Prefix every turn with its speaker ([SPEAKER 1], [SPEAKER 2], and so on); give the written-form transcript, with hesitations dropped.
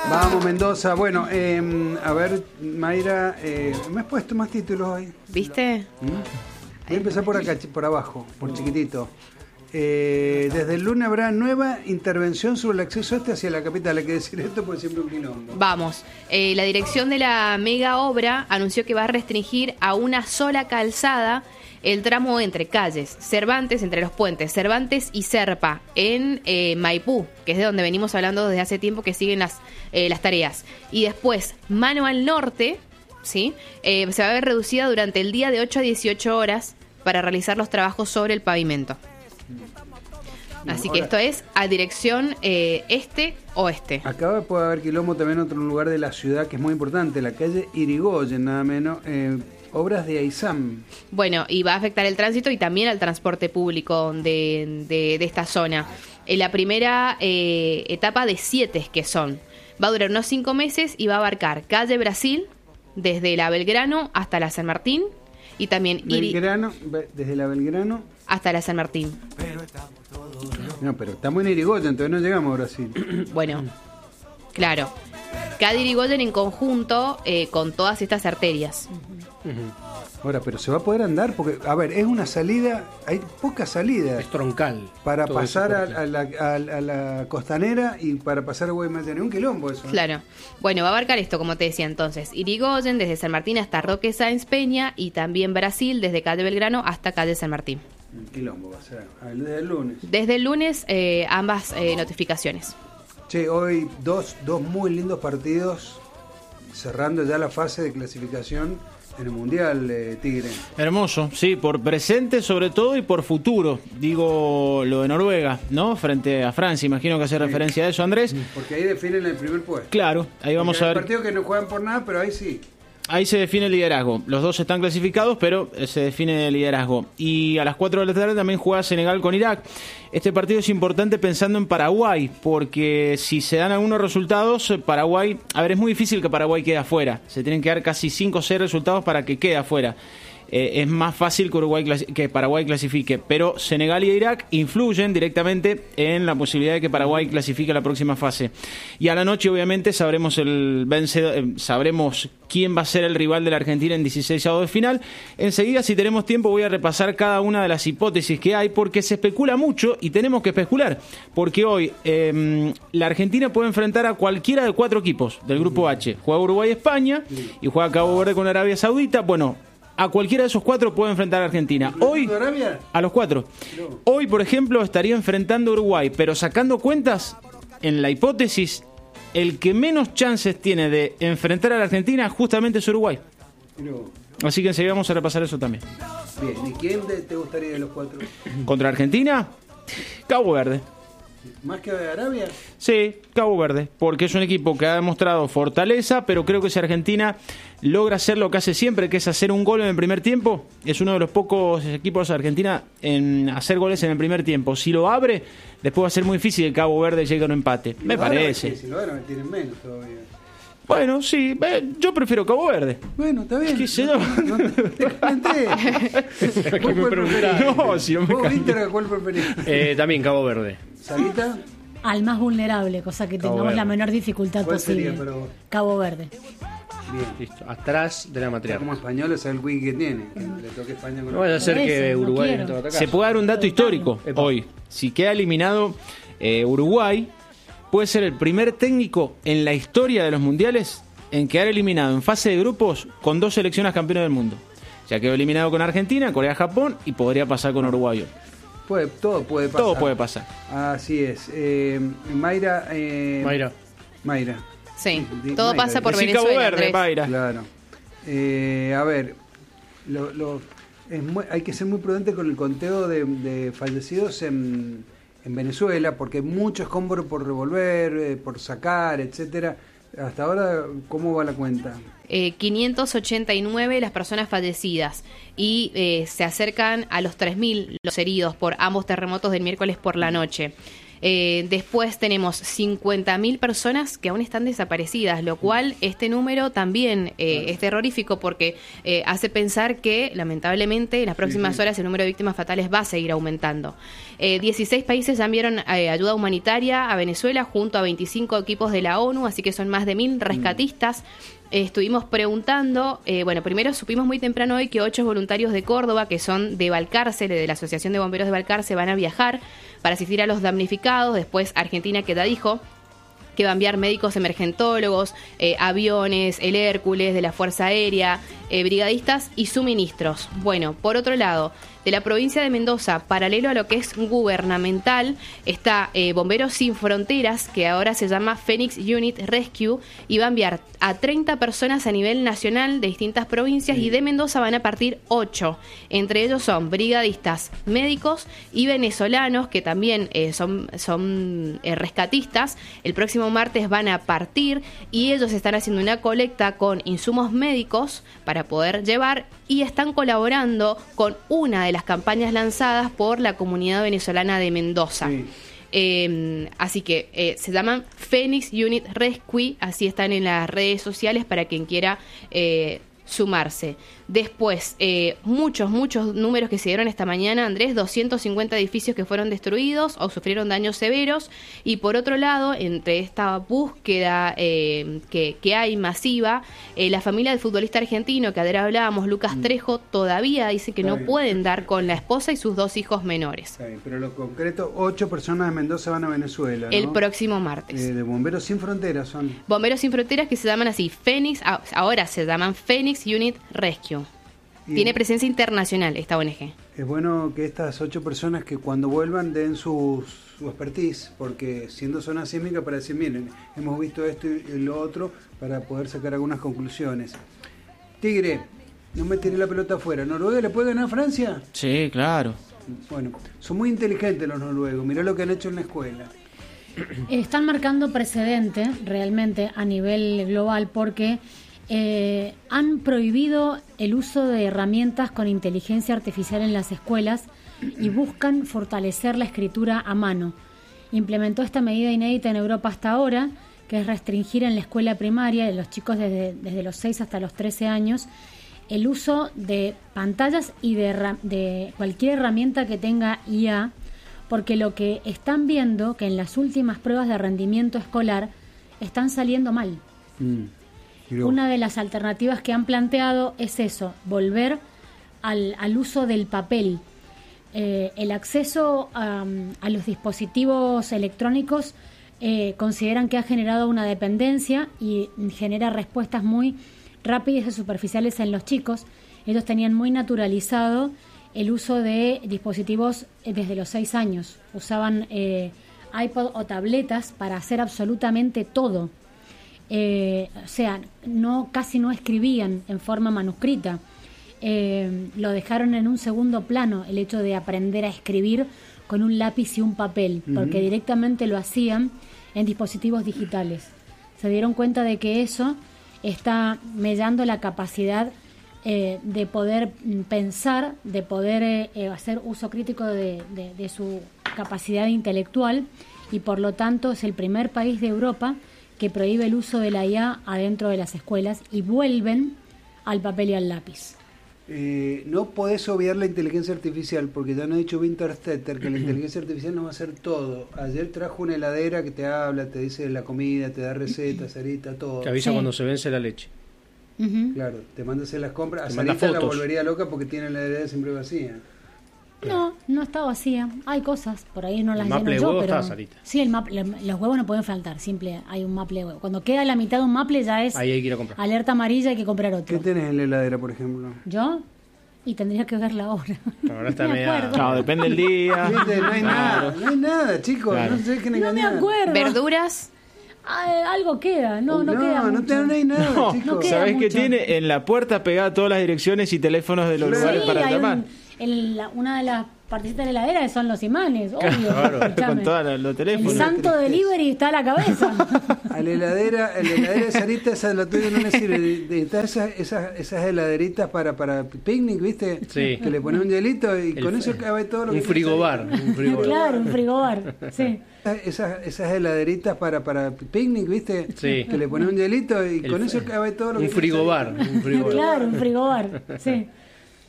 [SPEAKER 1] Vamos, Mendoza. Bueno, a ver, Mayra, me has puesto más títulos hoy.
[SPEAKER 2] ¿Viste?
[SPEAKER 1] Voy a empezar por acá, por abajo, por chiquitito. Desde el lunes habrá nueva intervención sobre el acceso hacia la capital. Hay que decir esto porque siempre un quilombo.
[SPEAKER 2] Vamos. La dirección de la mega obra anunció que va a restringir a una sola calzada el tramo entre calles Cervantes, entre los puentes Cervantes y Serpa, en Maipú, que es de donde venimos hablando desde hace tiempo, que siguen las tareas. Y después, mano al norte, ¿sí? Se va a ver reducida durante el día de 8 a 18 horas para realizar los trabajos sobre el pavimento. Así que esto es a dirección este-oeste.
[SPEAKER 1] Acá puede haber quilombo también en otro lugar de la ciudad que es muy importante, la calle Irigoyen, nada menos. Obras de AISAM.
[SPEAKER 2] Bueno, y va a afectar el tránsito y también al transporte público de esta zona. En la primera etapa de 7 que son. Va a durar unos 5 meses y va a abarcar calle Brasil, desde la Belgrano hasta la San Martín, y también
[SPEAKER 1] Belgrano, desde la Belgrano
[SPEAKER 2] hasta la San Martín.
[SPEAKER 1] No, pero estamos en Irigoyen, todavía no llegamos a Brasil.
[SPEAKER 2] Bueno, claro. Cada Irigoyen en conjunto con todas estas arterias.
[SPEAKER 1] Ahora, pero se va a poder andar porque, a ver, es una salida, hay pocas salidas.
[SPEAKER 3] Es troncal.
[SPEAKER 1] Para pasar a la costanera y para pasar a Guaymallén. Es un quilombo eso.
[SPEAKER 2] Claro. Bueno, va a abarcar esto, como te decía entonces. Irigoyen, desde San Martín hasta Roque Sáenz Peña, y también Brasil, desde calle Belgrano hasta calle San Martín.
[SPEAKER 1] Un quilombo va a ser. Desde el lunes.
[SPEAKER 2] Desde el lunes, ambas notificaciones.
[SPEAKER 1] Che, hoy dos muy lindos partidos, cerrando ya la fase de clasificación en el Mundial, Tigre.
[SPEAKER 4] Hermoso, sí, por presente sobre todo y por futuro. Digo lo de Noruega, ¿no? Frente a Francia, imagino que hace referencia a eso, Andrés.
[SPEAKER 1] Porque ahí definen el primer puesto.
[SPEAKER 4] Claro, ahí vamos a ver.
[SPEAKER 1] Hay partidos que no juegan por nada, pero ahí sí.
[SPEAKER 4] Ahí se define el liderazgo. Los dos están clasificados, pero se define el liderazgo. Y a las 4 de la tarde también juega Senegal con Irak. Este partido es importante pensando en Paraguay, porque si se dan algunos resultados, Paraguay... A ver, es muy difícil que Paraguay quede afuera. Se tienen que dar casi 5 o 6 resultados para que quede afuera. Es más fácil que Paraguay clasifique, pero Senegal y Irak influyen directamente en la posibilidad de que Paraguay clasifique a la próxima fase. Y a la noche, obviamente, sabremos el vencedor, sabremos quién va a ser el rival de la Argentina en 16avos de final. Enseguida, si tenemos tiempo, voy a repasar cada una de las hipótesis que hay, porque se especula mucho y tenemos que especular, porque hoy la Argentina puede enfrentar a cualquiera de 4 equipos del grupo H. Juega Uruguay-España y juega Cabo Verde con Arabia Saudita. Bueno, a cualquiera de esos 4 puede enfrentar a Argentina. Hoy, a los 4. Hoy, por ejemplo, estaría enfrentando a Uruguay, pero sacando cuentas, en la hipótesis, el que menos chances tiene de enfrentar a la Argentina justamente es Uruguay. Así que enseguida vamos a repasar eso también.
[SPEAKER 1] Bien, ¿y quién te gustaría de los 4?
[SPEAKER 4] ¿Contra Argentina? Cabo Verde.
[SPEAKER 1] ¿Más que Arabia?
[SPEAKER 4] Sí, Cabo Verde, porque es un equipo que ha demostrado fortaleza, pero creo que si Argentina logra hacer lo que hace siempre, que es hacer un gol en el primer tiempo, es uno de los pocos equipos de Argentina en hacer goles en el primer tiempo. Si lo abre, después va a ser muy difícil que Cabo Verde llegue a un empate, me parece.
[SPEAKER 1] Si lo abren, tienen menos todavía.
[SPEAKER 4] Bueno, sí, yo prefiero Cabo Verde.
[SPEAKER 1] Bueno, está bien.
[SPEAKER 4] ¿Qué sé yo?
[SPEAKER 1] Te comenté.
[SPEAKER 4] No, si no me
[SPEAKER 1] ¿Vos, Víctor, cuál preferís?
[SPEAKER 3] También Cabo Verde.
[SPEAKER 1] ¿Sarita?
[SPEAKER 5] Al más vulnerable, cosa que
[SPEAKER 3] Cabo
[SPEAKER 5] tengamos
[SPEAKER 3] Verde.
[SPEAKER 5] la menor dificultad
[SPEAKER 1] ¿Cuál
[SPEAKER 5] posible.
[SPEAKER 1] sería, pero...
[SPEAKER 5] Cabo Verde.
[SPEAKER 1] Bien.
[SPEAKER 3] Listo, atrás de la
[SPEAKER 1] Está
[SPEAKER 3] matriarca.
[SPEAKER 1] como español, es el wiki que tiene. Que le toque España con
[SPEAKER 3] No vaya a ser
[SPEAKER 5] Por
[SPEAKER 3] que
[SPEAKER 5] eso, no
[SPEAKER 3] Uruguay
[SPEAKER 5] quiero.
[SPEAKER 3] no te va a atacar.
[SPEAKER 4] Se puede dar un dato histórico
[SPEAKER 3] Epa.
[SPEAKER 4] hoy. Si queda eliminado Uruguay, puede ser el primer técnico en la historia de los mundiales en quedar eliminado en fase de grupos con 2 selecciones campeones del mundo. Ya quedó eliminado con Argentina, Corea-Japón y podría pasar con Uruguay.
[SPEAKER 1] Todo puede pasar.
[SPEAKER 4] Todo puede pasar.
[SPEAKER 1] Así es. Mayra. Mayra.
[SPEAKER 2] Sí,
[SPEAKER 1] Di-
[SPEAKER 2] todo
[SPEAKER 1] Mayra,
[SPEAKER 2] pasa por
[SPEAKER 4] Decí
[SPEAKER 2] Venezuela,
[SPEAKER 4] Cabo Verde,
[SPEAKER 2] Andrés.
[SPEAKER 4] Mayra.
[SPEAKER 1] Claro. A ver, hay que ser muy prudente con el conteo de fallecidos en Venezuela, porque hay mucho escombro por revolver, por sacar, etcétera. Hasta ahora, ¿cómo va la cuenta?
[SPEAKER 2] 589 las personas fallecidas y se acercan a los 3.000 los heridos por ambos terremotos del miércoles por la noche. Después tenemos 50.000 personas que aún están desaparecidas, lo cual este número también es terrorífico porque hace pensar que lamentablemente en las próximas horas el número de víctimas fatales va a seguir aumentando. 16 países ya enviaron ayuda humanitaria a Venezuela junto a 25 equipos de la ONU, así que son más de 1.000 rescatistas. Estuvimos preguntando, primero supimos muy temprano hoy que 8 voluntarios de Córdoba, que son de Balcarce, de la Asociación de Bomberos de Balcarce, van a viajar para asistir a los damnificados. Después Argentina, que ya dijo que va a enviar médicos emergentólogos, aviones, el Hércules de la Fuerza Aérea, brigadistas y suministros. Bueno, por otro lado, de la provincia de Mendoza, paralelo a lo que es gubernamental, está Bomberos Sin Fronteras, que ahora se llama Phoenix Unit Rescue, y va a enviar a 30 personas a nivel nacional de distintas provincias, y de Mendoza van a partir 8. Entre ellos son brigadistas, médicos y venezolanos, que también son rescatistas. El próximo martes van a partir y ellos están haciendo una colecta con insumos médicos para poder llevar, y están colaborando con una de las campañas lanzadas por la comunidad venezolana de Mendoza. Así que se llaman Phoenix Unit Rescue, así están en las redes sociales para quien quiera sumarse. Después, muchos números que se dieron esta mañana, Andrés, 250 edificios que fueron destruidos o sufrieron daños severos, y por otro lado, entre esta búsqueda que hay masiva, la familia del futbolista argentino que ayer hablábamos, Lucas Trejo, todavía dice que no pueden dar con la esposa y sus 2 hijos menores.
[SPEAKER 1] Está bien, pero lo concreto, 8 personas de Mendoza van a Venezuela, ¿no?
[SPEAKER 2] El próximo martes.
[SPEAKER 1] De Bomberos Sin Fronteras son.
[SPEAKER 2] Bomberos Sin Fronteras, que se llaman así, Phoenix, ahora se llaman Phoenix Unit Rescue. Tiene presencia internacional esta ONG.
[SPEAKER 1] Es bueno que estas 8 personas que cuando vuelvan den su expertise, porque siendo zona sísmica, para decir, miren, hemos visto esto y lo otro, para poder sacar algunas conclusiones. Tigre, no me tiré la pelota afuera. ¿Noruega le puede ganar a Francia?
[SPEAKER 4] Sí, claro.
[SPEAKER 1] Bueno, son muy inteligentes los noruegos. Mirá lo que han hecho en la escuela.
[SPEAKER 5] Están marcando precedente realmente a nivel global porque han prohibido el uso de herramientas con inteligencia artificial en las escuelas y buscan fortalecer la escritura a mano. Implementó esta medida inédita en Europa hasta ahora, que es restringir en la escuela primaria, de los chicos desde los 6 hasta los 13 años, el uso de pantallas y de cualquier herramienta que tenga IA, porque lo que están viendo que en las últimas pruebas de rendimiento escolar están saliendo mal. Una de las alternativas que han planteado es eso, volver al uso del papel. El acceso a los dispositivos electrónicos consideran que ha generado una dependencia y genera respuestas muy rápidas y superficiales en los chicos. Ellos tenían muy naturalizado el uso de dispositivos desde los 6 años. Usaban iPod o tabletas para hacer absolutamente todo. O sea, casi no escribían en forma manuscrita. Lo dejaron en un segundo plano el hecho de aprender a escribir con un lápiz y un papel, porque directamente lo hacían en dispositivos digitales. Se dieron cuenta de que eso está mellando la capacidad de poder pensar, de poder hacer uso crítico de su capacidad intelectual, y por lo tanto es el primer país de Europa que prohíbe el uso de la IA adentro de las escuelas y vuelven al papel y al lápiz.
[SPEAKER 1] No podés obviar la inteligencia artificial, porque ya nos ha dicho Winterstetter que la inteligencia artificial no va a hacer todo. Ayer trajo una heladera que te habla, te dice la comida, te da recetas, Sarita, todo.
[SPEAKER 3] Te avisa cuando se vence la leche.
[SPEAKER 1] Claro, te manda a hacer las compras. A Sarita la volvería loca porque tiene la heladera siempre vacía.
[SPEAKER 5] No está vacía. Hay cosas, por ahí no las lleno
[SPEAKER 3] maple
[SPEAKER 5] yo,
[SPEAKER 3] huevo
[SPEAKER 5] pero
[SPEAKER 3] está, Sarita.
[SPEAKER 5] Sí, los huevos no pueden faltar, siempre hay un maple de huevo. Cuando queda la mitad de un maple ya es
[SPEAKER 3] ahí hay que ir a comprar.
[SPEAKER 5] Alerta amarilla, hay que comprar otro.
[SPEAKER 1] ¿Qué tenés en la heladera, por ejemplo?
[SPEAKER 5] ¿Yo? Y tendría que ver la hora.
[SPEAKER 3] Ahora está
[SPEAKER 5] No me
[SPEAKER 3] media...
[SPEAKER 5] acuerdo.
[SPEAKER 4] No, depende del día.
[SPEAKER 1] ¿Viste? No hay nada, no hay nada, chicos.
[SPEAKER 3] Claro.
[SPEAKER 1] No se dejen
[SPEAKER 5] No me
[SPEAKER 1] engañar.
[SPEAKER 5] acuerdo.
[SPEAKER 2] ¿Verduras?
[SPEAKER 5] Algo queda, no queda mucho.
[SPEAKER 1] No hay nada,
[SPEAKER 4] No,
[SPEAKER 1] chicos.
[SPEAKER 5] no queda
[SPEAKER 4] ¿sabés qué
[SPEAKER 5] mucho.
[SPEAKER 4] tiene? En la puerta pegada todas las direcciones y teléfonos de los lugares para
[SPEAKER 5] hay
[SPEAKER 4] llamar.
[SPEAKER 5] una de las partecita de la heladera son los imanes, obvio.
[SPEAKER 4] Claro,
[SPEAKER 5] Escuchame.
[SPEAKER 4] con todos los teléfonos.
[SPEAKER 5] El santo delivery está a la cabeza.
[SPEAKER 1] A la heladera de Sarita, esa la tuya no le sirve. Está esas heladeritas para picnic, ¿viste?
[SPEAKER 3] Sí.
[SPEAKER 1] Que le pones un hielito y con eso cabe todo lo que...
[SPEAKER 3] Un frigobar.
[SPEAKER 5] Claro, un frigobar. Sí.
[SPEAKER 1] Esas heladeritas para picnic, ¿viste?
[SPEAKER 3] Sí.
[SPEAKER 1] Que le pones un hielito y con eso cabe todo lo que...
[SPEAKER 3] Un frigobar.
[SPEAKER 5] Claro, un frigobar. Sí.